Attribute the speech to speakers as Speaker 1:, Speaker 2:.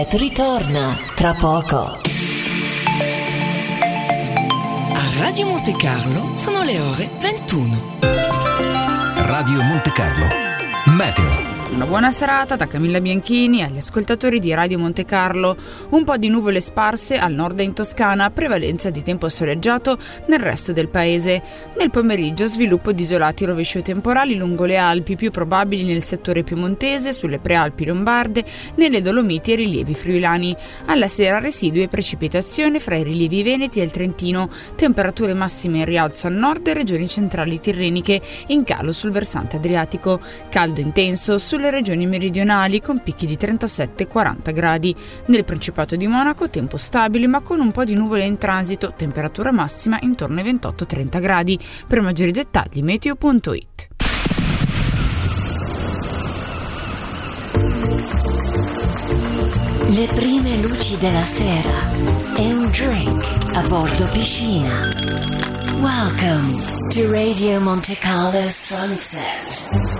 Speaker 1: Ritorna tra poco.
Speaker 2: A Radio Monte Carlo sono le ore 21.
Speaker 3: Radio Monte Carlo Meteo.
Speaker 4: Una buona serata da Camilla Bianchini agli ascoltatori di Radio Monte Carlo. Un po' di nuvole sparse al nord e in Toscana, prevalenza di tempo soleggiato nel resto del paese. Nel pomeriggio sviluppo di isolati rovesci o temporali lungo le Alpi, più probabili nel settore piemontese, sulle prealpi lombarde, nelle Dolomiti e rilievi friulani. Alla sera residui e precipitazione fra i rilievi veneti e il Trentino. Temperature massime in rialzo al nord e regioni centrali tirreniche, in calo sul versante adriatico. Caldo intenso sulle regioni meridionali con picchi di 37-40 gradi. Nel Principato di Monaco tempo stabile ma con un po' di nuvole in transito, temperatura massima intorno ai 28-30 gradi. Per maggiori dettagli meteo.it.
Speaker 1: Le prime luci della sera e un drink a bordo piscina. Welcome to Radio Monte Carlo Sunset.